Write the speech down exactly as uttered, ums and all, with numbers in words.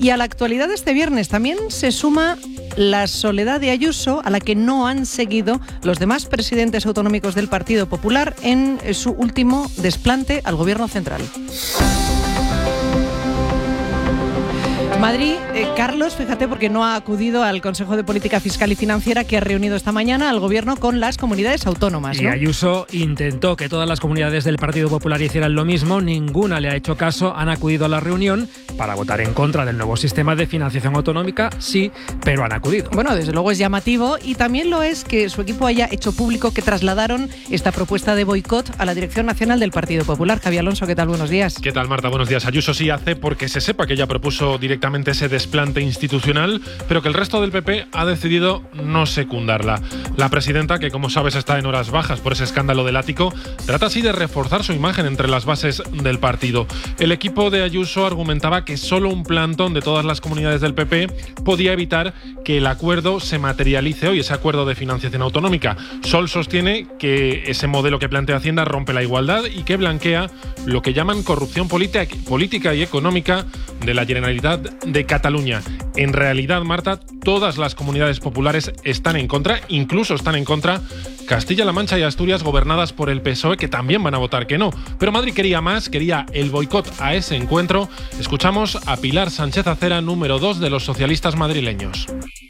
Y a la actualidad de este viernes también se suma la soledad de Ayuso, a la que no han seguido los demás presidentes autonómicos del Partido Popular en su último desplante al Gobierno central. Madrid, eh, Carlos, fíjate, porque no ha acudido al Consejo de Política Fiscal y Financiera que ha reunido esta mañana al Gobierno con las comunidades autónomas, ¿no? Y Ayuso intentó que todas las comunidades del Partido Popular hicieran lo mismo, ninguna le ha hecho caso, han acudido a la reunión para votar en contra del nuevo sistema de financiación autonómica, sí, pero han acudido. Bueno, desde luego es llamativo y también lo es que su equipo haya hecho público que trasladaron esta propuesta de boicot a la Dirección Nacional del Partido Popular. Javier Alonso, ¿qué tal? Buenos días. ¿Qué tal, Marta? Buenos días. Ayuso sí hace porque se sepa que ella propuso directamente ese desplante institucional, pero que el resto del P P ha decidido no secundarla. La presidenta, que como sabes está en horas bajas por ese escándalo del ático, trata así de reforzar su imagen entre las bases del partido. El equipo de Ayuso argumentaba que solo un plantón de todas las comunidades del P P podía evitar que el acuerdo se materialice hoy, ese acuerdo de financiación autonómica. Sol sostiene que ese modelo que plantea Hacienda rompe la igualdad y que blanquea lo que llaman corrupción política y económica de la Generalitat de Cataluña. En realidad, Marta, todas las comunidades populares están en contra, incluso están en contra Castilla-La Mancha y Asturias, gobernadas por el P S O E, que también van a votar que no. Pero Madrid quería más, quería el boicot a ese encuentro. Escuchamos a Pilar Sánchez Acera, número dos de los socialistas madrileños.